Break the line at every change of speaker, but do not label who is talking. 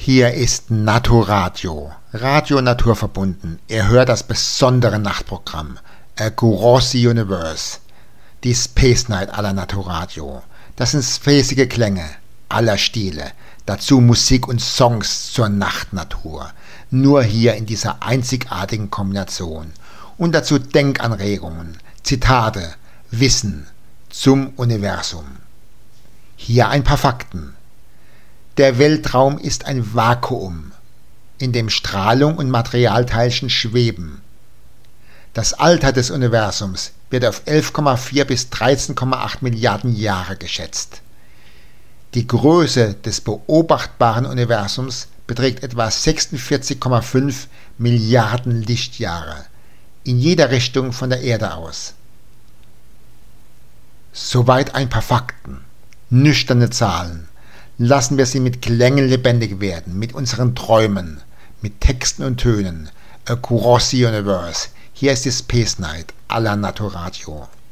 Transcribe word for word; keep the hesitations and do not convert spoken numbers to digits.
Hier ist Naturadio, Radio naturverbunden. Ihr hört das besondere Nachtprogramm Across the Universe, die Space Night aller Naturadio. Das sind spacige Klänge aller Stile, dazu Musik und Songs zur Nachtnatur. Nur hier in dieser einzigartigen Kombination. Und dazu Denkanregungen, Zitate, Wissen zum Universum. Hier ein paar Fakten. Der Weltraum ist ein Vakuum, in dem Strahlung und Materialteilchen schweben. Das Alter des Universums wird auf elf Komma vier bis dreizehn Komma acht Milliarden Jahre geschätzt. Die Größe des beobachtbaren Universums beträgt etwa sechsundvierzig Komma fünf Milliarden Lichtjahre, in jeder Richtung von der Erde aus. Soweit ein paar Fakten, nüchterne Zahlen. Lassen wir sie mit Klängen lebendig werden, mit unseren Träumen, mit Texten und Tönen. Across the Universe. Hier ist die Space Night aller Naturadio.